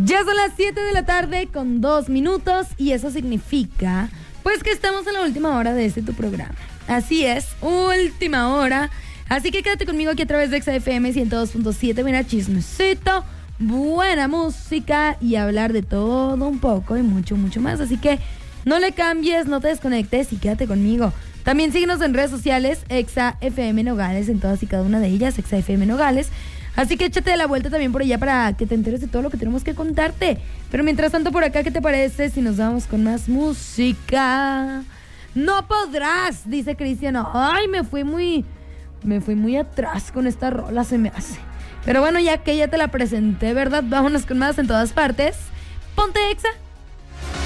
Ya son las 7 de la tarde con 2 minutos y eso significa pues que estamos en la última hora de tu programa. Así es, última hora. Así que quédate conmigo aquí a través de XFM 102.7. Mira, chismecito, buena música y hablar de todo un poco y mucho, mucho más. Así que no le cambies, no te desconectes y quédate conmigo. También síguenos en redes sociales, XFM Nogales, en todas y cada una de ellas, XFM Nogales. Así que échate de la vuelta también por allá para que te enteres de todo lo que tenemos que contarte. Pero mientras tanto por acá, ¿qué te parece si nos vamos con más música? No podrás, dice Cristiano. Ay, me fui muy atrás con esta rola, se me hace. Pero bueno, ya que ya te la presenté, ¿verdad? Vámonos con más en todas partes. Ponte Exa.